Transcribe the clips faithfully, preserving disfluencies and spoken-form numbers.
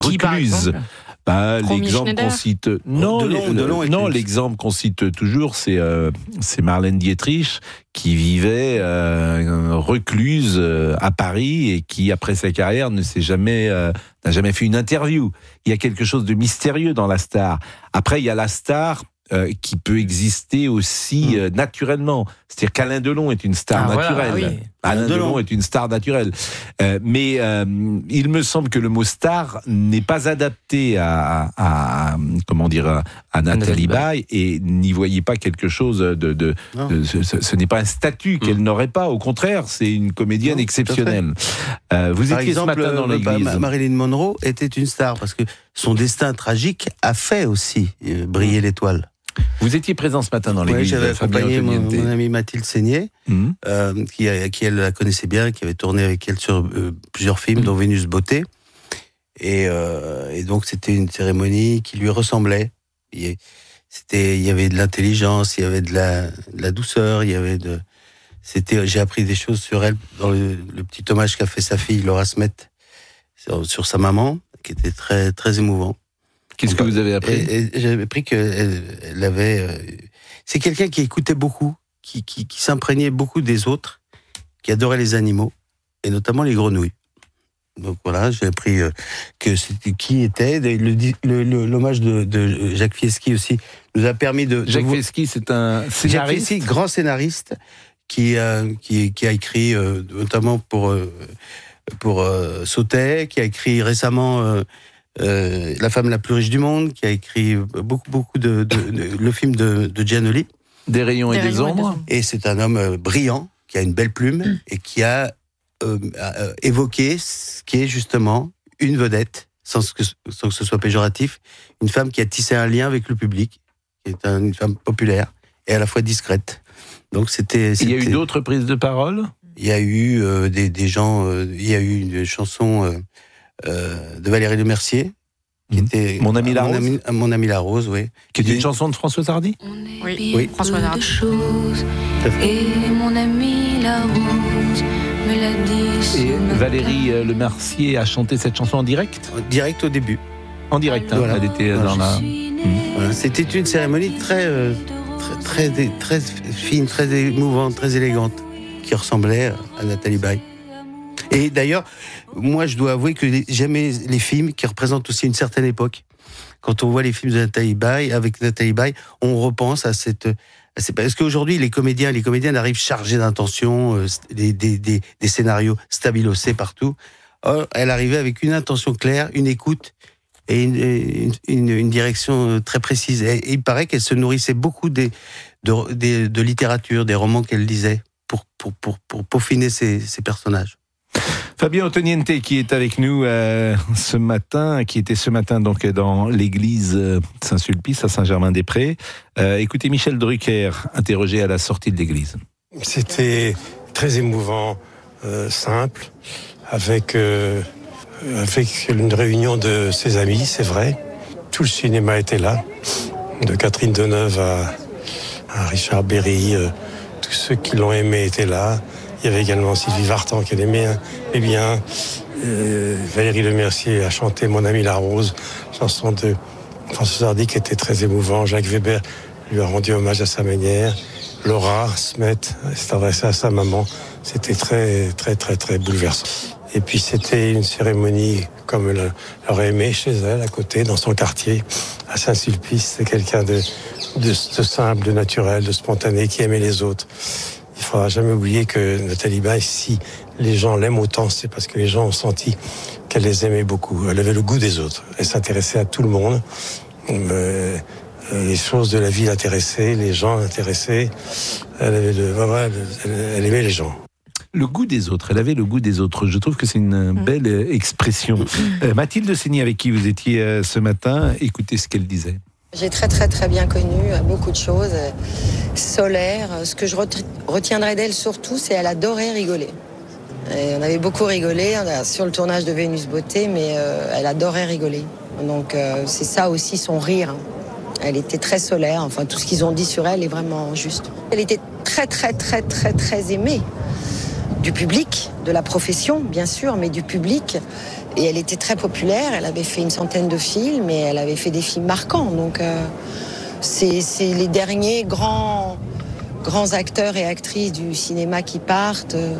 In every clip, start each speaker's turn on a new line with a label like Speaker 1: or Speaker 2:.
Speaker 1: Qui, par exemple ?
Speaker 2: Bah, l'exemple qu'on cite, non,
Speaker 3: Delon,
Speaker 2: le,
Speaker 3: Delon
Speaker 2: non,
Speaker 3: une...
Speaker 2: l'exemple qu'on cite toujours, c'est euh, c'est Marlène Dietrich qui vivait euh, recluse euh, à Paris et qui, après sa carrière, ne s'est jamais euh, n'a jamais fait une interview. Il y a quelque chose de mystérieux dans la star. Après, il y a la star euh, qui peut exister aussi euh, naturellement. C'est-à-dire qu'Alain Delon est une star
Speaker 1: ah,
Speaker 2: naturelle.
Speaker 1: Voilà, oui.
Speaker 2: Alain Delon. Delon est une star naturelle. Euh, mais euh, il me semble que le mot star n'est pas adapté à, à, à comment dire, à, à Nathalie Baye et n'y voyez pas quelque chose de... de, de ce, ce, ce n'est pas un statut qu'elle mmh. n'aurait pas. Au contraire, c'est une comédienne non, exceptionnelle. Euh, vous
Speaker 3: Par
Speaker 2: étiez
Speaker 3: exemple,
Speaker 2: ce matin dans l'église.
Speaker 3: Marilyn Monroe était une star parce que son destin tragique a fait aussi briller l'étoile.
Speaker 2: Vous étiez présent ce matin dans l'église.
Speaker 3: Oui, j'avais accompagné mon, mon amie Mathilde Seigné, mmh. euh, qui, qui elle la connaissait bien, qui avait tourné avec elle sur euh, plusieurs films, mmh. dont Vénus Beauté. Et, euh, et donc c'était une cérémonie qui lui ressemblait. Et c'était, il y avait de l'intelligence, il y avait de la, de la douceur, il y avait de. C'était, j'ai appris des choses sur elle dans le, le petit hommage qu'a fait sa fille Laura Smet sur, sur sa maman, qui était très très émouvant.
Speaker 2: Qu'est-ce que vous avez appris ?
Speaker 3: et, et J'avais appris qu'elle elle avait... Euh, c'est quelqu'un qui écoutait beaucoup, qui, qui, qui s'imprégnait beaucoup des autres, qui adorait les animaux, et notamment les grenouilles. Donc voilà, j'ai appris euh, que c'était qui était. Le, le, le, l'hommage de, de Jacques Fieschi aussi nous a permis de...
Speaker 2: Jacques
Speaker 3: de...
Speaker 2: Fieschi, c'est un scénariste.
Speaker 3: Jacques Fieschi, grand scénariste, qui, euh, qui, qui a écrit euh, notamment pour, euh, pour euh, Sautet, qui a écrit récemment... Euh, Euh, La femme la plus riche du monde, qui a écrit beaucoup, beaucoup de, de, de le film de, de Giannoli.
Speaker 2: Des rayons, des et,
Speaker 1: rayons
Speaker 2: des ombres.
Speaker 3: Et c'est un homme euh, brillant, qui a une belle plume, mmh. et qui a euh, euh, évoqué ce qui est justement une vedette, sans que, sans que ce soit péjoratif, une femme qui a tissé un lien avec le public, qui est une femme populaire, et à la fois discrète. Donc c'était... c'était...
Speaker 2: Il y a eu d'autres prises de parole ?
Speaker 3: Il y a eu euh, des, des gens... Euh, il y a eu une chanson... Euh, Euh, de Valérie Lemercier, qui mmh. était
Speaker 2: Mon ami la
Speaker 3: mon
Speaker 2: Rose.
Speaker 3: Ami, mon ami la Rose, oui.
Speaker 2: Qui était une chanson de Françoise Hardy.
Speaker 1: Oui,
Speaker 3: oui.
Speaker 1: Françoise Hardy.
Speaker 4: Et mon ami la Rose me l'a dit.
Speaker 2: Et Valérie Lemercier a chanté cette chanson en direct.
Speaker 3: En direct au début.
Speaker 2: En direct. Hein, voilà. Elle était voilà. dans la.
Speaker 3: Mmh. Voilà. C'était une cérémonie très, euh, très, très, très, très fine, très émouvante, très élégante, qui ressemblait à Nathalie Baye. Et d'ailleurs, moi, je dois avouer que j'aime les films qui représentent aussi une certaine époque. Quand on voit les films de Nathalie Baye, avec Nathalie Baye, on repense à cette... À cette parce qu'aujourd'hui, les comédiens, les comédiennes arrivent chargés d'intentions, euh, des, des, des, des scénarios stabilocés partout. Or, elle arrivait avec une intention claire, une écoute et une, une, une, une direction très précise. Et, et il paraît qu'elle se nourrissait beaucoup des, de, de, de littérature, des romans qu'elle lisait, pour, pour, pour, pour peaufiner ses, ses personnages.
Speaker 2: Fabien Ottoniente qui est avec nous euh, ce matin, qui était ce matin donc dans l'église Saint-Sulpice à Saint-Germain-des-Prés. Euh, écoutez Michel Drucker, interrogé à la sortie de l'église.
Speaker 5: C'était très émouvant, euh, simple, avec, euh, avec une réunion de ses amis, c'est vrai. Tout le cinéma était là, de Catherine Deneuve à, à Richard Berry, euh, tous ceux qui l'ont aimé étaient là. Il y avait également Sylvie Vartan qui l'aimait eh bien. Euh, Valérie Lemercier a chanté Mon ami la Rose, chanson de Françoise Hardy qui était très émouvant. Jacques Weber lui a rendu hommage à sa manière. Laura Smet s'est adressée à sa maman. C'était très, très, très, très bouleversant. Et puis c'était une cérémonie comme elle l'aurait aimé chez elle, à côté, dans son quartier, à Saint-Sulpice. C'est quelqu'un de, de, de simple, de naturel, de spontané, qui aimait les autres. Il ne faudra jamais oublier que Nathalie Baye, si les gens l'aiment autant, c'est parce que les gens ont senti qu'elle les aimait beaucoup. Elle avait le goût des autres. Elle s'intéressait à tout le monde. Euh, les choses de la vie l'intéressaient, les gens l'intéressaient. Elle avait le, voilà, elle, elle aimait les gens.
Speaker 2: Le goût des autres, elle avait le goût des autres. Je trouve que c'est une belle expression. Euh, Mathilde Seigné, avec qui vous étiez euh, ce matin, écoutez ce qu'elle disait.
Speaker 6: J'ai très très très bien connu beaucoup de choses, solaire. Ce que je retiendrai d'elle surtout, c'est qu'elle adorait rigoler. Et on avait beaucoup rigolé sur le tournage de Vénus Beauté, mais euh, elle adorait rigoler. Donc euh, c'est ça aussi son rire. Elle était très solaire, enfin tout ce qu'ils ont dit sur elle est vraiment juste. Elle était très très très très très aimée. du public, de la profession, bien sûr, mais du public. Et elle était très populaire, elle avait fait une centaine de films et elle avait fait des films marquants. Donc, euh, c'est, c'est les derniers grands, grands acteurs et actrices du cinéma qui partent. Euh,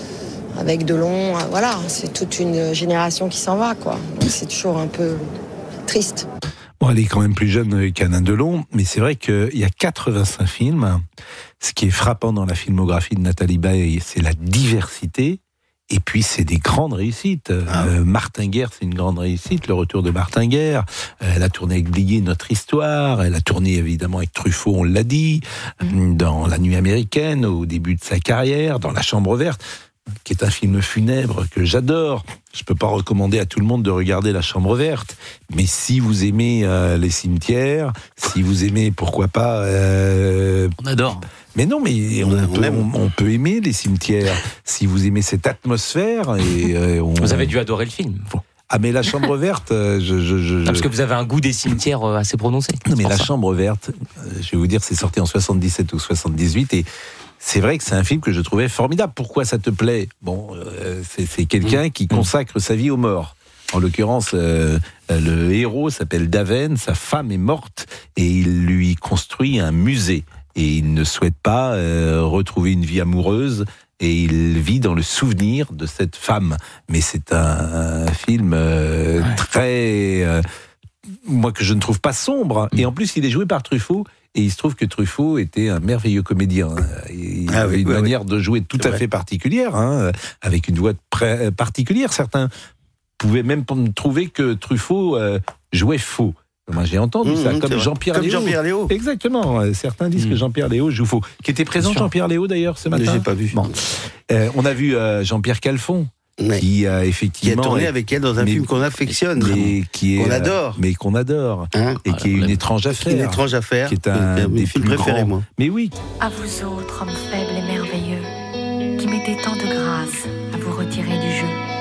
Speaker 6: avec Delon, euh, voilà, c'est toute une génération qui s'en va, quoi. Donc c'est toujours un peu triste.
Speaker 2: Bon, elle est quand même plus jeune qu'Alain Delon, mais c'est vrai qu'il y a quatre-vingt-cinq films. Ce qui est frappant dans la filmographie de Nathalie Baye, c'est la diversité. Et puis, c'est des grandes réussites. Ah. Euh, Martin Guerre, c'est une grande réussite, le retour de Martin Guerre. Euh, elle a tourné avec Blier, Notre Histoire. Elle a tourné, évidemment, avec Truffaut, on l'a dit, mmh. dans La Nuit américaine, au début de sa carrière, dans La Chambre verte, qui est un film funèbre que j'adore. Je peux pas recommander à tout le monde de regarder La Chambre verte, mais si vous aimez euh, les cimetières, si vous aimez, pourquoi pas... Euh...
Speaker 1: On adore.
Speaker 2: Mais non, mais on, on, peut, on, on peut aimer les cimetières, si vous aimez cette atmosphère. Et, euh, on...
Speaker 1: Vous avez dû adorer le film.
Speaker 2: Ah, mais La Chambre verte, je... je, je, je...
Speaker 1: Ah, parce que vous avez un goût des cimetières assez prononcé.
Speaker 2: Non, mais La ça. Chambre verte, je vais vous dire, c'est sorti en soixante-dix-sept ou soixante-dix-huit, et c'est vrai que c'est un film que je trouvais formidable. Pourquoi ça te plaît ? Bon, euh, c'est, c'est quelqu'un qui consacre sa vie aux morts. En l'occurrence, euh, le héros s'appelle Daven, sa femme est morte et il lui construit un musée. Et il ne souhaite pas euh, retrouver une vie amoureuse et il vit dans le souvenir de cette femme. Mais c'est un, un film euh, ouais. très... Euh, moi, que je ne trouve pas sombre. Et en plus, il est joué par Truffaut. Et il se trouve que Truffaut était un merveilleux comédien. Il ah avait oui, une oui, manière oui. de jouer tout c'est à vrai. fait particulière, hein, avec une voix très particulière. Certains pouvaient même trouver que Truffaut euh, jouait faux. Moi, j'ai entendu mmh, ça, comme Jean-Pierre,
Speaker 3: comme Jean-Pierre Léaud.
Speaker 2: Exactement. Certains disent mmh. que Jean-Pierre Léaud joue faux. Qui était présent, Jean-Pierre Léaud, d'ailleurs, ce matin ?
Speaker 3: Je n'ai pas vu.
Speaker 2: Bon. Euh, on a vu euh, Jean-Pierre Calfon.
Speaker 3: Mais
Speaker 2: qui a effectivement
Speaker 3: qui a tourné est, avec elle dans un mais, film qu'on affectionne, mais qui est, qu'on adore,
Speaker 2: mais qu'on adore, hein et qui est une étrange affaire,
Speaker 3: une étrange affaire,
Speaker 2: qui est un
Speaker 3: un des films préférés, moi.
Speaker 2: Mais oui.
Speaker 7: À vous autres, hommes faibles et merveilleux, qui mettez tant de grâce à vous retirer du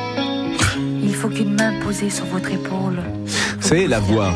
Speaker 7: jeu. Il faut qu'une main posée sur votre épaule.
Speaker 2: Vous savez, la voix.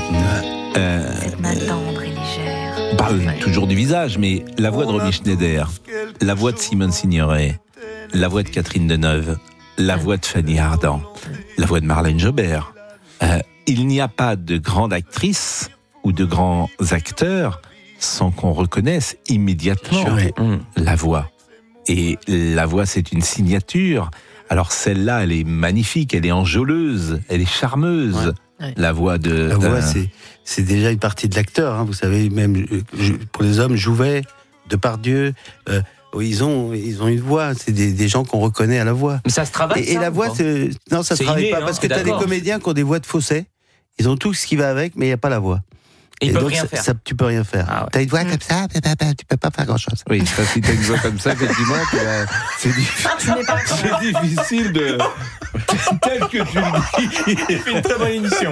Speaker 7: Euh, Cette main tendre et légère.
Speaker 2: On parle toujours du visage, mais la voix de Romy Schneider, la voix de Simone Signoret, la voix de Catherine Deneuve, la voix de Fanny Ardant, la voix de Marlène Jobert. Euh, il n'y a pas de grande actrice ou de grands acteurs sans qu'on reconnaisse immédiatement la voix. Et la voix, c'est une signature. Alors celle-là, elle est magnifique, elle est enjôleuse, elle est charmeuse. Ouais. Ouais. La voix de...
Speaker 3: La voix, c'est, c'est déjà une partie de l'acteur. Hein. Vous savez, même pour les hommes, Jouvet, Depardieu... Euh, Ils ont, ils ont une voix, c'est des, des gens qu'on reconnaît à la voix.
Speaker 1: Mais ça se travaille.
Speaker 3: Et,
Speaker 1: ça,
Speaker 3: et la voix, c'est, non, ça se travaille
Speaker 1: inné,
Speaker 3: pas,
Speaker 1: hein,
Speaker 3: parce que t'as des comédiens qui ont des voix de fausset. Ils ont tout ce qui va avec, mais il n'y a pas la voix.
Speaker 1: Et ils
Speaker 3: et
Speaker 1: peuvent
Speaker 3: donc,
Speaker 1: rien
Speaker 3: ça,
Speaker 1: faire.
Speaker 3: Ça, tu peux rien faire. Ah ouais. T'as une voix comme ça, tu peux pas faire grand chose.
Speaker 2: Oui, ça, si t'as une voix comme ça, effectivement, c'est, c'est difficile de. Tel que tu le dis.
Speaker 1: Il fait une très bonne émission.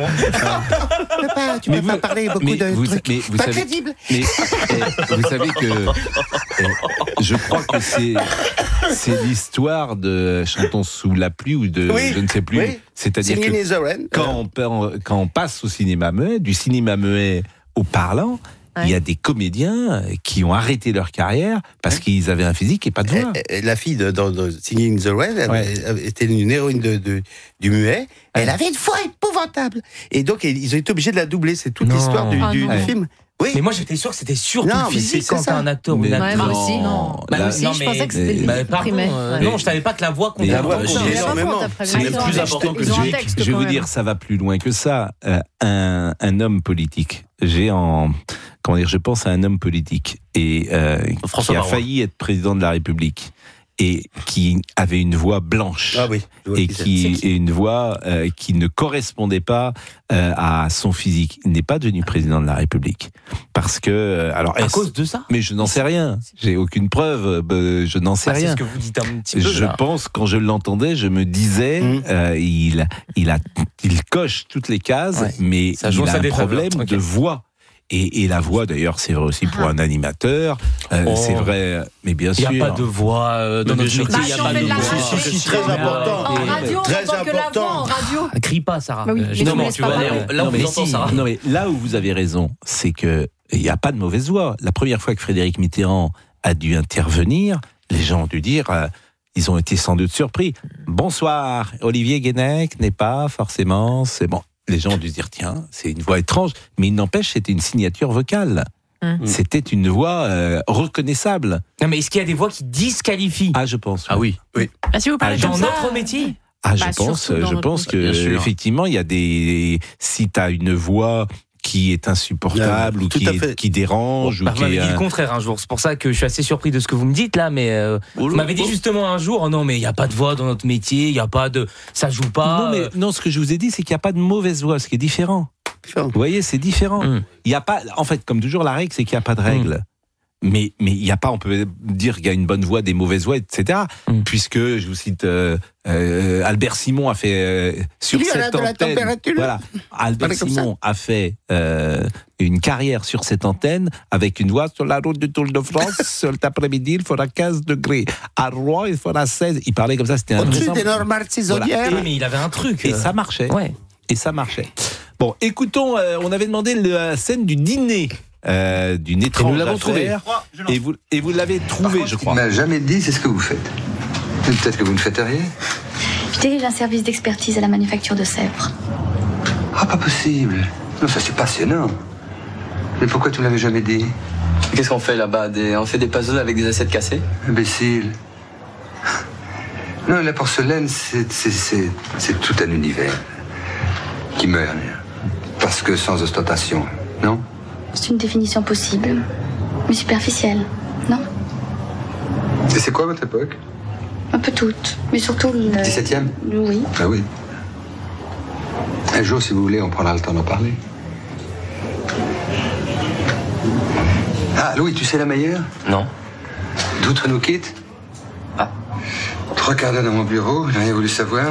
Speaker 3: Tu peux pas, tu peux pas parler beaucoup de
Speaker 2: vous,
Speaker 3: trucs.
Speaker 2: Mais vous
Speaker 3: pas
Speaker 2: savez,
Speaker 3: crédible.
Speaker 2: Mais eh, vous savez que eh, je crois que c'est c'est l'histoire de Chantons sous la pluie ou de
Speaker 3: oui,
Speaker 2: je ne sais plus.
Speaker 3: Oui.
Speaker 2: C'est-à-dire que quand on, quand on passe au cinéma muet, du cinéma muet au parlant, ouais. il y a des comédiens qui ont arrêté leur carrière parce ouais. qu'ils avaient un physique et pas de voix.
Speaker 3: Et, et la fille de, dans, dans Singing in the Rain, elle, ouais. elle était une héroïne de, de, du muet. Ouais. Elle avait une voix épouvantable. Et donc, ils ont été obligés de la doubler. C'est toute non. l'histoire du, ah, du, du film. Oui.
Speaker 1: Mais moi j'étais sûr que c'était surtout
Speaker 3: non,
Speaker 1: le physique
Speaker 3: c'est
Speaker 1: quand t'es un acteur ou une actrice.
Speaker 8: Ouais, moi aussi, non. Bah, moi aussi, non, je pensais que c'était le physique primaire.
Speaker 1: Euh, non, je savais pas que la voix comptait.
Speaker 3: La voix comptait énormément.
Speaker 1: C'est même plus important que le physique.
Speaker 2: Je vais vous dire, ça va plus loin que ça. Euh, un, un homme politique. J'ai en... Comment dire, je pense à un homme politique et euh, qui a failli être président de la République. Et qui avait une voix blanche
Speaker 3: ah oui,
Speaker 2: et qui est une voix euh, qui ne correspondait pas euh, à son physique. Il n'est pas devenu président de la République parce que euh, alors
Speaker 1: à cause de ça.
Speaker 2: Mais je n'en sais rien. J'ai aucune preuve. Euh, je n'en sais
Speaker 1: ah,
Speaker 2: rien.
Speaker 1: C'est ce que vous dites un petit peu.
Speaker 2: Je
Speaker 1: là.
Speaker 2: pense quand je l'entendais, je me disais, mmh. euh, il il a il coche toutes les cases, ouais. mais ça il a un problème okay. de voix. Et, et la voix, d'ailleurs, c'est vrai aussi pour un animateur. Euh, oh. C'est vrai, mais bien sûr.
Speaker 1: Il n'y a pas de voix euh, dans notre métier. Il n'y a pas de voix.
Speaker 3: C'est très important.
Speaker 8: En radio,
Speaker 3: très important.
Speaker 8: En radio.
Speaker 1: Crie pas, Sarah.
Speaker 8: Bah oui,
Speaker 1: euh, non, mais tu vois, là où vous entend, Sarah.
Speaker 2: Non, mais là où vous avez raison, c'est que il n'y a pas de mauvaise voix. La première fois que Frédéric Mitterrand a dû intervenir, les gens ont dû dire. Euh, ils ont été sans doute surpris. Bonsoir, Olivier Guénec n'est pas forcément, c'est bon. Les gens ont dû se dire, tiens, c'est une voix étrange, mais il n'empêche, c'était une signature vocale. Mmh. C'était une voix euh, reconnaissable.
Speaker 1: Non, mais est-ce qu'il y a des voix qui disqualifient ?
Speaker 2: Ah, je pense.
Speaker 1: Ah oui.
Speaker 2: oui.
Speaker 8: Ah, si vous parlez
Speaker 1: dans
Speaker 8: comme
Speaker 1: notre
Speaker 8: ça,
Speaker 1: métier
Speaker 2: Ah,
Speaker 8: bah,
Speaker 2: je pense, je pense que effectivement, il y a des. Si tu as une voix qui est insupportable, ou qui, est, qui dérange.
Speaker 1: Bon, bah,
Speaker 2: ou
Speaker 1: vous m'avez
Speaker 2: qui est,
Speaker 1: dit le contraire un jour, c'est pour ça que je suis assez surpris de ce que vous me dites là, mais euh, vous m'avez dit justement un jour, oh non mais il n'y a pas de voix dans notre métier, il n'y a pas de... ça joue pas.
Speaker 2: Non, mais, non, ce que je vous ai dit, c'est qu'il n'y a pas de mauvaise voix, ce qui est différent. Vous voyez, c'est différent. Mm. Il y a pas, en fait, comme toujours, la règle, c'est qu'il n'y a pas de règle. Mm. Mais mais il n'y a pas, on peut dire qu'il y a une bonne voix, des mauvaises voix, et cetera. Mm. Puisque, je vous cite, euh, euh, Albert Simon a fait euh, sur cette antenne. Voilà, Albert Simon a fait euh, une carrière sur cette antenne avec une voix sur la route du Tour de France. Sur l'après-midi, il fera quinze degrés. À Rouen, il fera seize. Il parlait comme ça, c'était un.
Speaker 3: Au-dessus des normales saisonnières.
Speaker 1: Voilà. Mais il avait un truc.
Speaker 2: Et euh... ça marchait. Ouais. Et ça marchait. Bon, écoutons, euh, on avait demandé la scène du dîner. Euh, d'une étrange
Speaker 1: nous l'avons trouvé.
Speaker 2: Et vous, et vous l'avez trouvé, je crois.
Speaker 9: Il m'a jamais dit c'est ce que vous faites. Peut-être que vous ne faites rien.
Speaker 10: Je dirige un service d'expertise à la manufacture de Sèvres.
Speaker 9: Ah, pas possible. Non, ça c'est passionnant. Mais pourquoi tu ne l'avais jamais dit?
Speaker 11: Qu'est-ce qu'on fait là-bas des... On fait des puzzles avec des assiettes cassées?
Speaker 9: Imbécile. Non, la porcelaine, c'est, c'est, c'est, c'est tout un univers qui meurt. Parce que sans ostentation, non?
Speaker 10: C'est une définition possible, mais superficielle, non?
Speaker 9: Et c'est quoi votre époque?
Speaker 10: Un peu toute, mais surtout le...
Speaker 9: dix-septième?
Speaker 10: Oui.
Speaker 9: Ah oui. Un jour, si vous voulez, on prendra le temps d'en parler. Ah, Louis, tu sais la meilleure?
Speaker 11: Non.
Speaker 9: D'outre nous quitte?
Speaker 11: Ah.
Speaker 9: Trois quarts d'heure dans mon bureau, j'ai rien voulu savoir.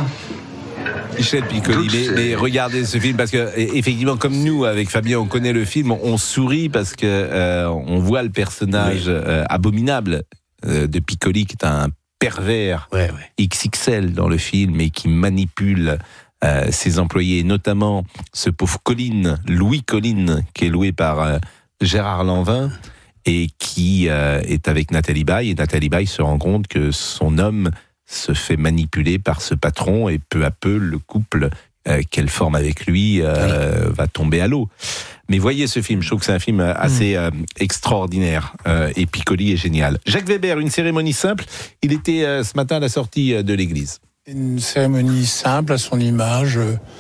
Speaker 2: Michel Piccoli, mais, mais regardez ce film parce que effectivement, comme nous avec Fabien, on connaît le film, on sourit parce que euh, on voit le personnage oui. euh, abominable euh, de Piccoli, qui est un pervers ouais, ouais. X X L dans le film et qui manipule euh, ses employés, notamment ce pauvre Colline, Louis Colline, qui est loué par euh, Gérard Lanvin et qui euh, est avec Nathalie Baye. Et Nathalie Baye se rend compte que son homme se fait manipuler par ce patron et peu à peu le couple euh, qu'elle forme avec lui euh, oui. va tomber à l'eau. Mais voyez ce film, je trouve que c'est un film assez euh, extraordinaire euh, et Piccoli est génial. Jacques Weber, une cérémonie simple, il était euh, ce matin à la sortie de l'église.
Speaker 12: Une cérémonie simple à son image,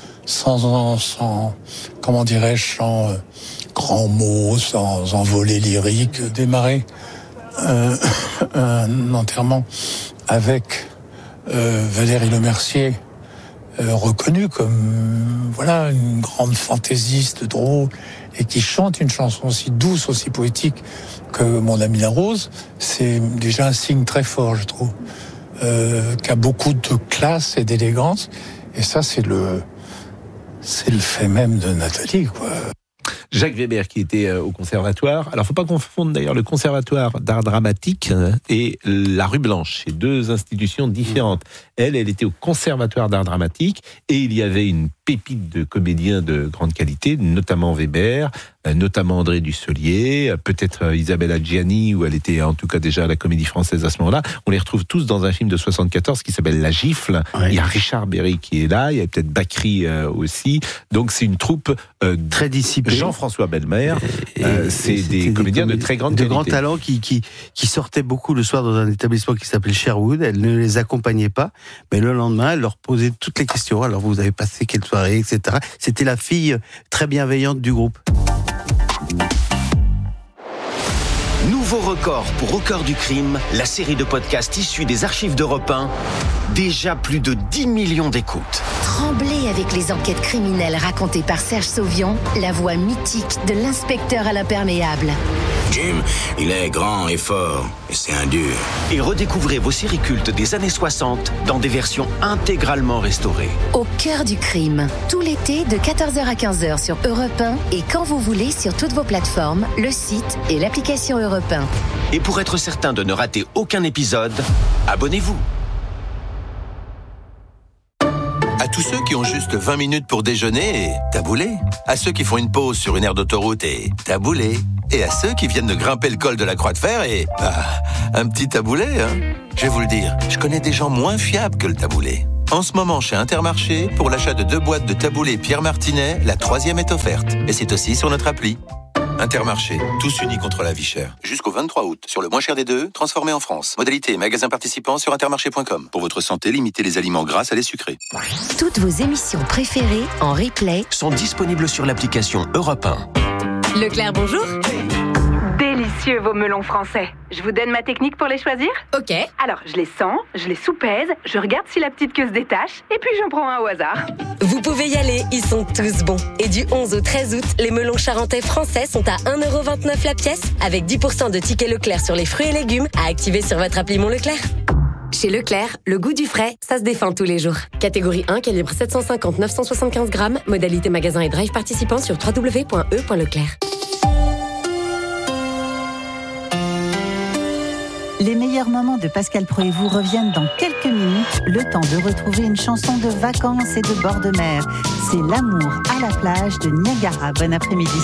Speaker 12: sans, sans comment dirais-je, sans euh, grands mots, sans envolée lyrique, démarrer euh, un enterrement avec Euh, Valérie Lemercier, euh, reconnue comme voilà une grande fantaisiste drôle et qui chante une chanson aussi douce, aussi poétique que Mon ami la rose, c'est déjà un signe très fort, je trouve, euh, qui a beaucoup de classe et d'élégance. Et ça, c'est le c'est le fait même de Nathalie, quoi.
Speaker 2: Jacques Weber qui était au conservatoire. Alors, faut pas confondre d'ailleurs le conservatoire d'art dramatique et la Rue Blanche. C'est deux institutions différentes. Elle, elle était au conservatoire d'art dramatique et il y avait une pépite de comédiens de grande qualité, notamment Weber, notamment André Dussolier, peut-être Isabelle Adjani, où elle était en tout cas déjà à la Comédie Française à ce moment-là. On les retrouve tous dans un film de soixante-quatorze qui s'appelle La Gifle. Ouais. Il y a Richard Berry qui est là, il y a peut-être Bacri euh, aussi. Donc c'est une troupe euh,
Speaker 3: très disciplinée.
Speaker 2: Jean-François Belmer, euh, c'est des comédiens de très grande
Speaker 3: de
Speaker 2: qualité.
Speaker 3: De grands talents qui, qui, qui sortaient beaucoup le soir dans un établissement qui s'appelait Sherwood. Elle ne les accompagnait pas, mais le lendemain, elle leur posait toutes les questions. Alors vous avez passé quelle soirée, et cetera. C'était la fille très bienveillante du groupe.
Speaker 13: Nouveau record pour Au cœur du crime, la série de podcasts issue des archives d'Europe un. Déjà plus de dix millions d'écoutes.
Speaker 14: Tremblez avec les enquêtes criminelles racontées par Serge Sauvion, la voix mythique de l'inspecteur à l'imperméable.
Speaker 15: Jim, il est grand et fort, et c'est un dur.
Speaker 13: Et redécouvrez vos séries cultes des années soixante dans des versions intégralement restaurées.
Speaker 14: Au cœur du crime, tout l'été de quatorze heures à quinze heures sur Europe un et quand vous voulez sur toutes vos plateformes, le site et l'application Europe un.
Speaker 13: Et pour être certain de ne rater aucun épisode, abonnez-vous.
Speaker 16: À tous ceux qui ont juste vingt minutes pour déjeuner et taboulé. À ceux qui font une pause sur une aire d'autoroute et taboulé. Et à ceux qui viennent de grimper le col de la Croix de Fer et... Ah, un petit taboulet, hein. Je vais vous le dire, je connais des gens moins fiables que le taboulet. En ce moment, chez Intermarché, pour l'achat de deux boîtes de taboulé Pierre Martinet, la troisième est offerte. Et c'est aussi sur notre appli. Intermarché, tous unis contre la vie chère. Jusqu'au vingt-trois août, sur le moins cher des deux, transformé en France. Modalité magasin participant sur intermarché point com. Pour votre santé, limitez les aliments gras à les sucrés.
Speaker 14: Toutes vos émissions préférées en replay
Speaker 13: sont disponibles sur l'application Europe un.
Speaker 14: Leclerc, bonjour.
Speaker 17: Délicieux vos melons français. Je vous donne ma technique pour les choisir ?
Speaker 14: Ok.
Speaker 17: Alors, je les sens, je les soupèse, je regarde si la petite queue se détache, et puis j'en prends un au hasard.
Speaker 18: Vous pouvez y aller, ils sont tous bons. Et du onze au treize août, les melons charentais français sont à un euro vingt-neuf la pièce, avec dix pour cent de tickets Leclerc sur les fruits et légumes à activer sur votre appli Mon Leclerc. Chez Leclerc, le goût du frais, ça se défend tous les jours. Catégorie un, calibre sept cent cinquante neuf cent soixante-quinze grammes, modalité magasin et drive participant sur w w w point e point leclerc.
Speaker 19: Les meilleurs moments de Pascal Pro et vous reviennent dans quelques minutes, le temps de retrouver une chanson de vacances et de bord de mer. C'est L'amour à la plage de Niagara. Bon après-midi.